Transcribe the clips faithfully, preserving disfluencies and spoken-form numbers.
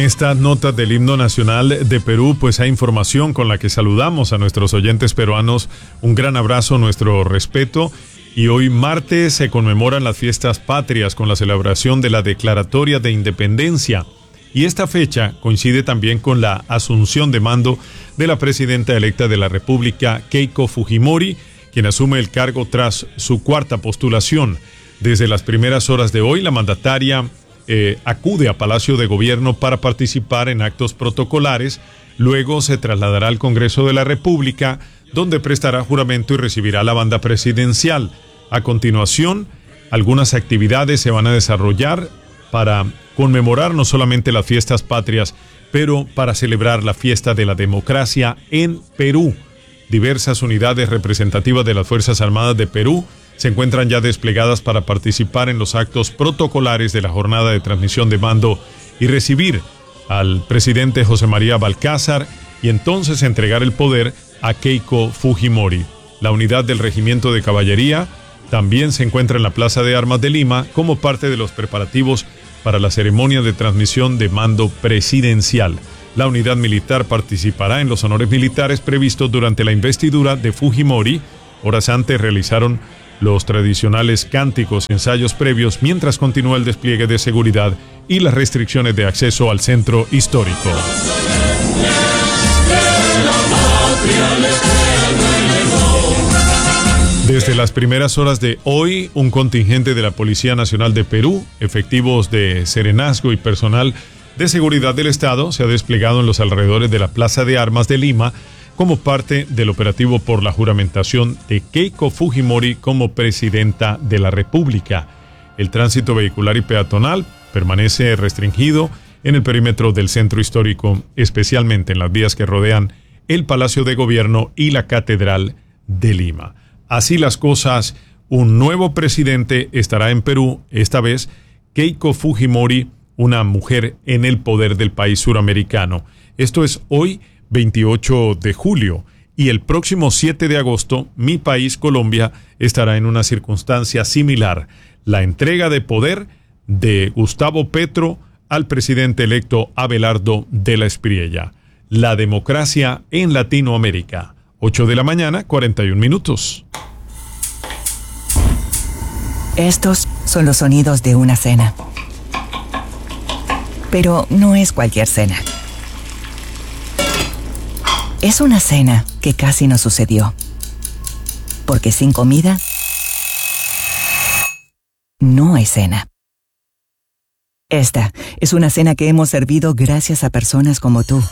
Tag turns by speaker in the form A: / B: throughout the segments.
A: estas notas del himno nacional de Perú, pues hay información con la que saludamos a nuestros oyentes peruanos. Un gran abrazo, nuestro respeto. Y hoy martes se conmemoran las fiestas patrias con la celebración de la Declaratoria de Independencia. Y esta fecha coincide también con la asunción de mando de la presidenta electa de la República, Keiko Fujimori, quien asume el cargo tras su cuarta postulación. Desde las primeras horas de hoy, la mandataria eh, acude a Palacio de Gobierno para participar en actos protocolares. Luego se trasladará al Congreso de la República, donde prestará juramento y recibirá la banda presidencial. A continuación, algunas actividades se van a desarrollar para conmemorar no solamente las fiestas patrias, pero para celebrar la fiesta de la democracia en Perú. Diversas unidades representativas de las Fuerzas Armadas de Perú se encuentran ya desplegadas para participar en los actos protocolares de la jornada de transmisión de mando y recibir al presidente José María Balcázar y entonces entregar el poder a Keiko Fujimori. La unidad del Regimiento de Caballería también se encuentra en la Plaza de Armas de Lima como parte de los preparativos para la ceremonia de transmisión de mando presidencial. La unidad militar participará en los honores militares previstos durante la investidura de Fujimori. Horas antes realizaron los tradicionales cánticos y ensayos previos mientras continúa el despliegue de seguridad y las restricciones de acceso al centro histórico. Desde las primeras horas de hoy, un contingente de la Policía Nacional de Perú, efectivos de serenazgo y personal de seguridad del Estado, se ha desplegado en los alrededores de la Plaza de Armas de Lima como parte del operativo por la juramentación de Keiko Fujimori como presidenta de la República. El tránsito vehicular y peatonal permanece restringido en el perímetro del centro histórico, especialmente en las vías que rodean el Palacio de Gobierno y la Catedral de Lima. Así las cosas, un nuevo presidente estará en Perú, esta vez Keiko Fujimori, una mujer en el poder del país suramericano. Esto es hoy, veintiocho de julio, y el próximo siete de agosto, mi país, Colombia, estará en una circunstancia similar, la entrega de poder de Gustavo Petro al presidente electo Abelardo de la Espriella. La democracia en Latinoamérica. ocho de la mañana, cuarenta y un minutos.
B: Estos son los sonidos de una cena. Pero no es cualquier cena. Es una cena que casi no sucedió. Porque sin comida, no hay cena. Esta es una cena que hemos servido gracias a personas como tú.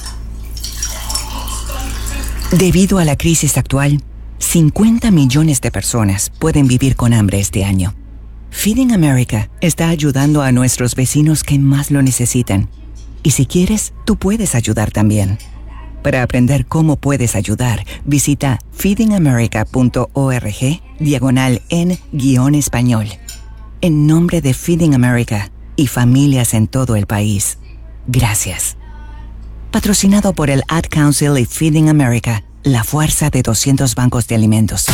B: Debido a la crisis actual, cincuenta millones de personas pueden vivir con hambre este año. Feeding America está ayudando a nuestros vecinos que más lo necesitan. Y si quieres, tú puedes ayudar también. Para aprender cómo puedes ayudar, visita feedingamerica.org diagonal en guión español. En nombre de Feeding America y familias en todo el país, gracias. Patrocinado por el Ad Council y Feeding America, la fuerza de doscientos bancos de alimentos.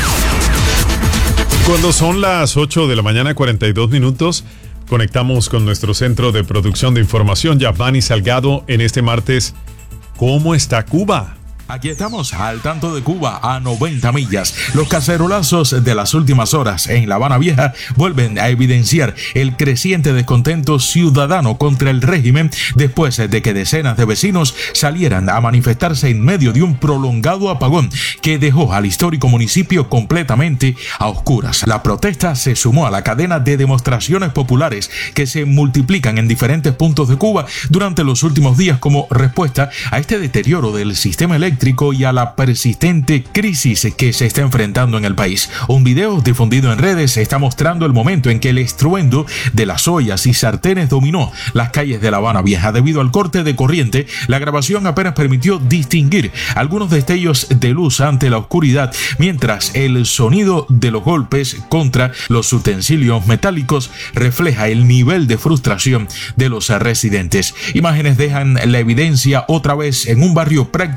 A: Cuando son las ocho de la mañana, cuarenta y dos minutos, conectamos con nuestro centro de producción de información, Yavani Salgado, en este martes. ¿Cómo está Cuba?
C: Aquí estamos al tanto de Cuba a noventa millas. Los cacerolazos de las últimas horas en La Habana Vieja vuelven a evidenciar el creciente descontento ciudadano contra el régimen después de que decenas de vecinos salieran a manifestarse en medio de un prolongado apagón que dejó al histórico municipio completamente a oscuras. La protesta se sumó a la cadena de demostraciones populares que se multiplican en diferentes puntos de Cuba durante los últimos días como respuesta a este deterioro del sistema eléctrico y a la persistente crisis que se está enfrentando en el país. Un video difundido en redes está mostrando el momento en que el estruendo de las ollas y sartenes dominó las calles de La Habana Vieja. Debido al corte de corriente, la grabación apenas permitió distinguir algunos destellos de luz ante la oscuridad, mientras el sonido de los golpes contra los utensilios metálicos refleja el nivel de frustración de los residentes. Imágenes dejan la evidencia otra vez en un barrio prácticamente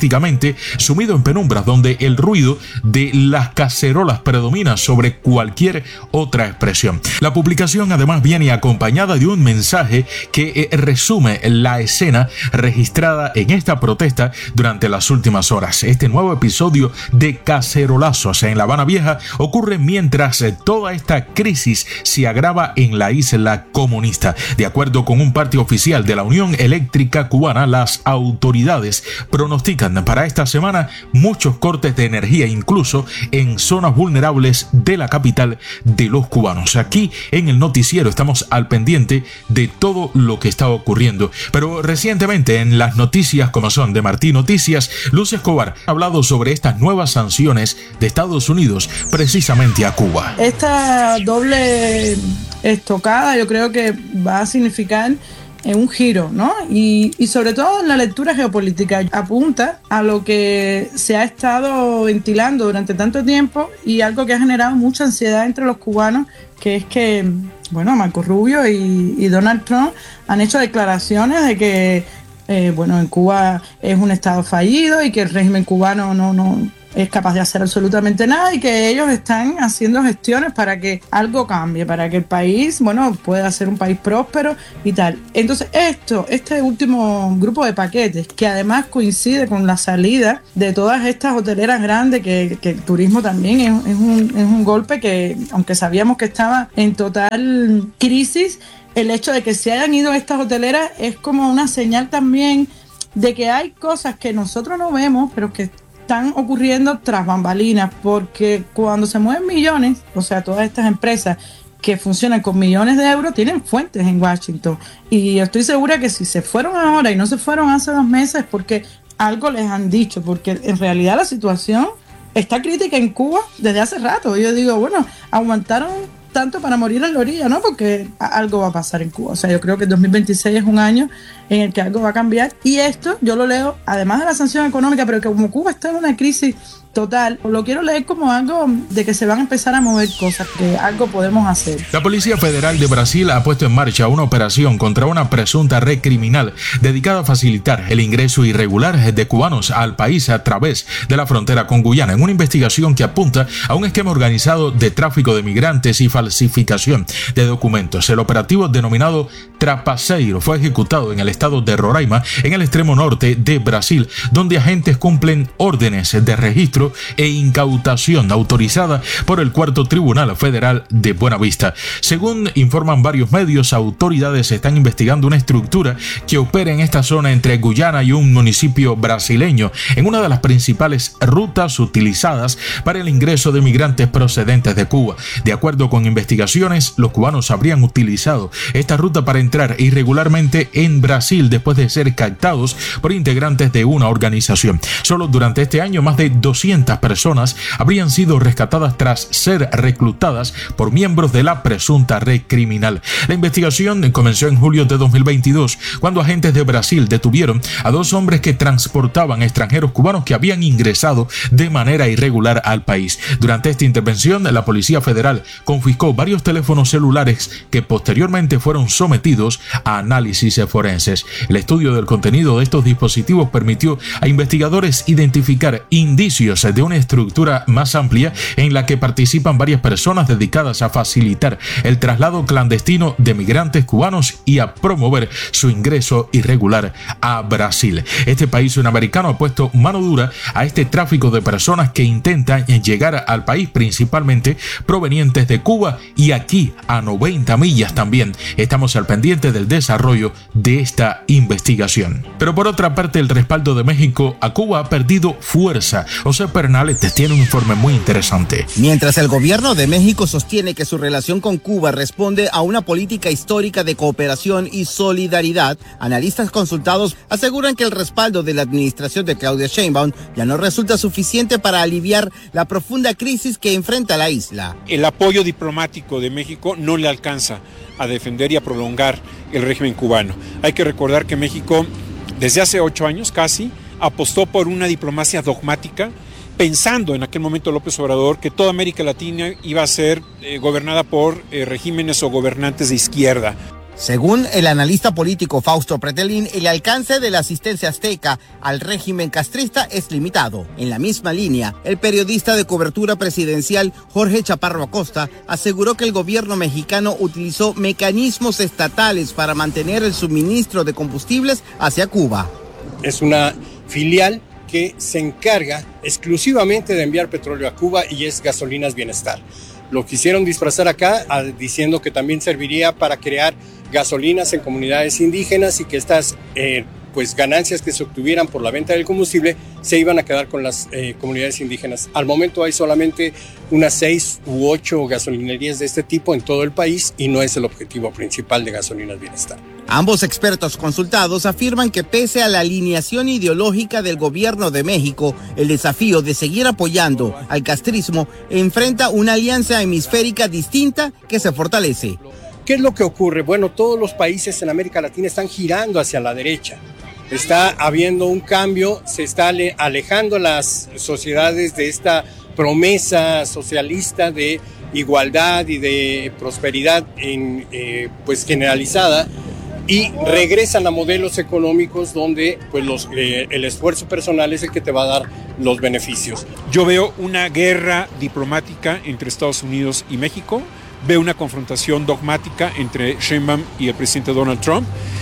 C: ambiente sumido en penumbras donde el ruido de las cacerolas predomina sobre cualquier otra expresión. La publicación además viene acompañada de un mensaje que eh, resume la escena registrada en esta protesta durante las últimas horas. Este nuevo episodio de cacerolazos en La Habana Vieja ocurre mientras eh, toda esta crisis se agrava en la isla comunista. De acuerdo con un parte oficial de la Unión Eléctrica Cubana, las autoridades pronostican para esta semana muchos cortes de energía, incluso en zonas vulnerables de la capital de los cubanos. Aquí en el noticiero estamos al pendiente de todo lo que está ocurriendo. Pero recientemente en las noticias como son de Martí Noticias, Luz Escobar ha hablado sobre estas nuevas sanciones de Estados Unidos precisamente a Cuba.
D: Esta doble estocada yo creo que va a significar un giro, ¿no? Y, y sobre todo en la lectura geopolítica apunta a lo que se ha estado ventilando durante tanto tiempo y algo que ha generado mucha ansiedad entre los cubanos, que es que, bueno, Marco Rubio y, y Donald Trump han hecho declaraciones de que, eh, bueno, en Cuba es un estado fallido y que el régimen cubano no, no es capaz de hacer absolutamente nada y que ellos están haciendo gestiones para que algo cambie, para que el país, bueno, pueda ser un país próspero y tal. Entonces esto, este último grupo de paquetes, que además coincide con la salida de todas estas hoteleras grandes, que, que el turismo también es, es, un, es un golpe que, aunque sabíamos que estaba en total crisis, el hecho de que se hayan ido estas hoteleras es como una señal también de que hay cosas que nosotros no vemos, pero que están ocurriendo tras bambalinas, porque cuando se mueven millones, o sea, todas estas empresas que funcionan con millones de euros tienen fuentes en Washington, y estoy segura que si se fueron ahora y no se fueron hace dos meses porque algo les han dicho, porque en realidad la situación está crítica en Cuba desde hace rato. Yo digo, bueno, aguantaron tanto para morir en la orilla, ¿no? Porque algo va a pasar en Cuba. O sea, yo creo que el dos mil veintiséis es un año en el que algo va a cambiar. Y esto yo lo leo, además de la sanción económica, pero que como Cuba está en una crisis total, lo quiero leer como algo de que se van a empezar a mover cosas, que algo podemos hacer.
C: La Policía Federal de Brasil ha puesto en marcha una operación contra una presunta red criminal dedicada a facilitar el ingreso irregular de cubanos al país a través de la frontera con Guyana, en una investigación que apunta a un esquema organizado de tráfico de migrantes y falsificación de documentos. El operativo denominado Trapaceiro fue ejecutado en el estado de Roraima, en el extremo norte de Brasil, donde agentes cumplen órdenes de registro e incautación autorizada por el Cuarto Tribunal Federal de Buenavista. Según informan varios medios, autoridades están investigando una estructura que opera en esta zona entre Guyana y un municipio brasileño, en una de las principales rutas utilizadas para el ingreso de migrantes procedentes de Cuba. De acuerdo con investigaciones, los cubanos habrían utilizado esta ruta para entrar irregularmente en Brasil después de ser captados por integrantes de una organización. Solo durante este año, más de doscientas personas habrían sido rescatadas tras ser reclutadas por miembros de la presunta red criminal. La investigación comenzó en julio de dos mil veintidós, cuando agentes de Brasil detuvieron a dos hombres que transportaban extranjeros cubanos que habían ingresado de manera irregular al país. Durante esta intervención, la Policía Federal confiscó varios teléfonos celulares que posteriormente fueron sometidos a análisis forenses. El estudio del contenido de estos dispositivos permitió a investigadores identificar indicios de una estructura más amplia en la que participan varias personas dedicadas a facilitar el traslado clandestino de migrantes cubanos y a promover su ingreso irregular a Brasil. Este país sudamericano ha puesto mano dura a este tráfico de personas que intentan llegar al país, principalmente provenientes de Cuba, y aquí a noventa millas también estamos al pendiente del desarrollo de esta investigación. Pero por otra parte, el respaldo de México a Cuba ha perdido fuerza. O sea, Pernales tiene un informe muy interesante.
E: Mientras el gobierno de México sostiene que su relación con Cuba responde a una política histórica de cooperación y solidaridad, analistas consultados aseguran que el respaldo de la administración de Claudia Sheinbaum ya no resulta suficiente para aliviar la profunda crisis que enfrenta la isla.
F: El apoyo diplomático de México no le alcanza a defender y a prolongar el régimen cubano. Hay que recordar que México, desde hace ocho años casi, apostó por una diplomacia dogmática, pensando en aquel momento López Obrador que toda América Latina iba a ser eh, gobernada por eh, regímenes o gobernantes de izquierda.
E: Según el analista político Fausto Pretelín, el alcance de la asistencia azteca al régimen castrista es limitado. En la misma línea, el periodista de cobertura presidencial Jorge Chaparro Acosta aseguró que el gobierno mexicano utilizó mecanismos estatales para mantener el suministro de combustibles hacia Cuba.
G: Es una filial que se encarga exclusivamente de enviar petróleo a Cuba y es Gasolinas Bienestar. Lo quisieron disfrazar acá a, diciendo que también serviría para crear gasolinas en comunidades indígenas y que estas eh, pues ganancias que se obtuvieran por la venta del combustible se iban a quedar con las eh, comunidades indígenas. Al momento hay solamente unas seis u ocho gasolinerías de este tipo en todo el país y no es el objetivo principal de Gasolinas Bienestar.
E: Ambos expertos consultados afirman que pese a la alineación ideológica del gobierno de México, el desafío de seguir apoyando al castrismo enfrenta una alianza hemisférica distinta que se fortalece.
G: ¿Qué es lo que ocurre? Bueno, todos los países en América Latina están girando hacia la derecha. Está habiendo un cambio, se está alejando las sociedades de esta promesa socialista de igualdad y de prosperidad en, eh, pues generalizada, y regresan a modelos económicos donde pues los, eh, el esfuerzo personal es el que te va a dar los beneficios.
F: Yo veo una guerra diplomática entre Estados Unidos y México, veo una confrontación dogmática entre Sheinbaum y el presidente Donald Trump,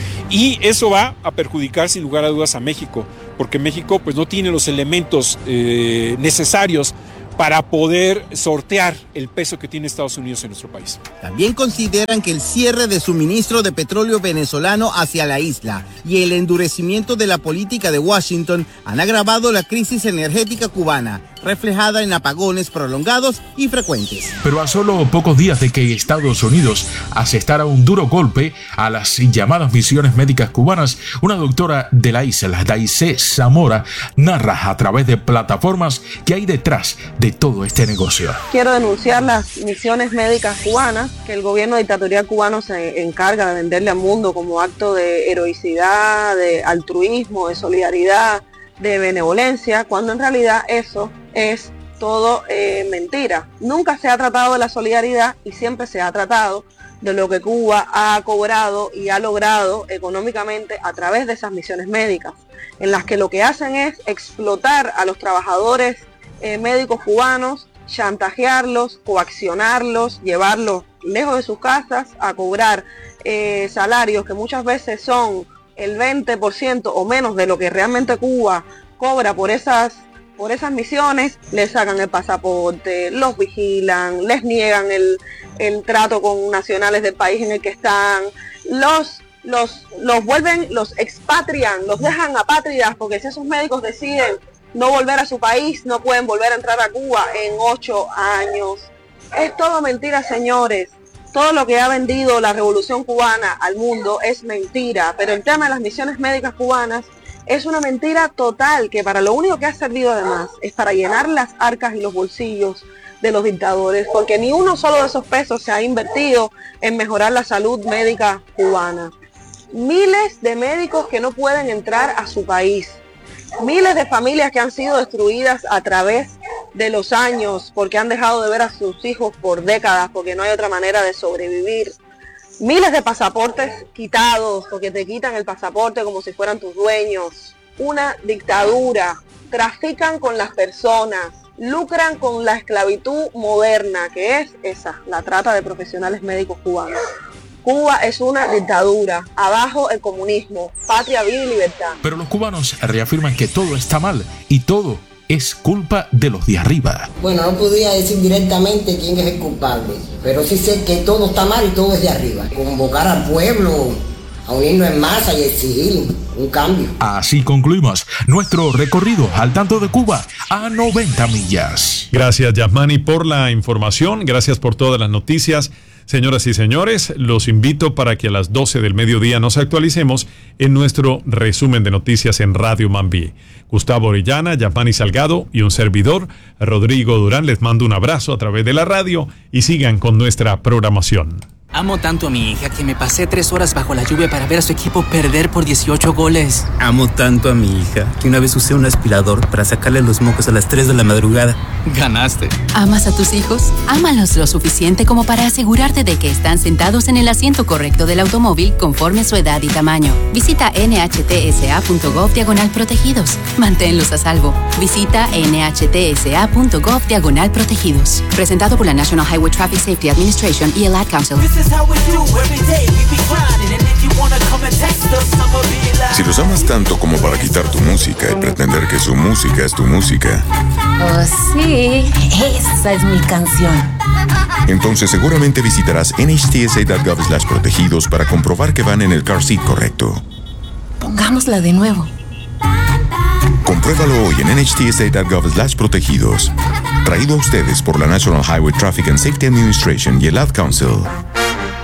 F: y eso va a perjudicar sin lugar a dudas a México, porque México pues no tiene los elementos eh, necesarios para poder sortear el peso que tiene Estados Unidos en nuestro país.
E: También consideran que el cierre de suministro de petróleo venezolano hacia la isla y el endurecimiento de la política de Washington han agravado la crisis energética cubana, reflejada en apagones prolongados y frecuentes.
C: Pero a solo pocos días de que Estados Unidos asestara un duro golpe a las llamadas misiones médicas cubanas, una doctora de la isla, Daisé Zamora, narra a través de plataformas que hay detrás de todo este negocio.
H: Quiero denunciar las misiones médicas cubanas que el gobierno dictatorial cubano se encarga de venderle al mundo como acto de heroicidad, de altruismo, de solidaridad, de benevolencia, cuando en realidad eso es todo eh, mentira. Nunca se ha tratado de la solidaridad y siempre se ha tratado de lo que Cuba ha cobrado y ha logrado económicamente a través de esas misiones médicas, en las que lo que hacen es explotar a los trabajadores eh, médicos cubanos, chantajearlos, coaccionarlos, llevarlos lejos de sus casas a cobrar eh, salarios que muchas veces son el veinte por ciento o menos de lo que realmente Cuba cobra por esas por esas misiones. Les sacan el pasaporte, los vigilan, les niegan el, el trato con nacionales del país en el que están, los, los, los vuelven, los expatrian, los dejan apátridas, porque si esos médicos deciden no volver a su país, no pueden volver a entrar a Cuba en ocho años. Es todo mentira, señores. Todo lo que ha vendido la revolución cubana al mundo es mentira, pero el tema de las misiones médicas cubanas es una mentira total, que para lo único que ha servido además es para llenar las arcas y los bolsillos de los dictadores, porque ni uno solo de esos pesos se ha invertido en mejorar la salud médica cubana. Miles de médicos que no pueden entrar a su país, miles de familias que han sido destruidas a través de los años porque han dejado de ver a sus hijos por décadas, porque no hay otra manera de sobrevivir. Miles de pasaportes quitados porque te quitan el pasaporte como si fueran tus dueños. Una dictadura. Trafican con las personas, lucran con la esclavitud moderna, que es esa, la trata de profesionales médicos cubanos. Cuba es una dictadura, abajo el comunismo, patria, vida y libertad.
C: Pero los cubanos reafirman que todo está mal y todo es culpa de los de arriba.
I: Bueno, no podría decir directamente quién es el culpable, pero sí sé que todo está mal y todo es de arriba. Convocar al pueblo a unirnos en masa y exigir un cambio.
C: Así concluimos nuestro recorrido al tanto de Cuba a noventa millas.
A: Gracias, Yasmani, por la información. Gracias por todas las noticias. Señoras y señores, los invito para que a las doce del mediodía nos actualicemos en nuestro resumen de noticias en Radio Mambí. Gustavo Orellana, Yasmani Salgado y un servidor, Rodrigo Durán, les mando un abrazo a través de la radio y sigan con nuestra programación.
J: Amo tanto a mi hija que me pasé tres horas bajo la lluvia para ver a su equipo perder por dieciocho goles.
K: Amo tanto a mi hija que una vez usé un aspirador para sacarle los mocos a las tres de la madrugada.
J: Ganaste. ¿Amas a tus hijos? Ámalos lo suficiente como para asegurarte de que están sentados en el asiento correcto del automóvil conforme a su edad y tamaño. Visita nhtsa.gov diagonal protegidos. Manténlos a salvo. Visita nhtsa.gov diagonal protegidos. Presentado por la National Highway Traffic Safety Administration y el Ad Council.
K: Si los amas tanto como para quitar tu música y pretender que su música es tu música.
L: Oh, sí, esa es mi canción.
K: Entonces seguramente visitarás nhtsa.gov slash protegidos para comprobar que van en el car seat correcto.
L: Pongámosla de nuevo.
K: Compruébalo hoy en nhtsa.gov slash protegidos. Traído a ustedes por la National Highway Traffic and Safety Administration y el Ad Council.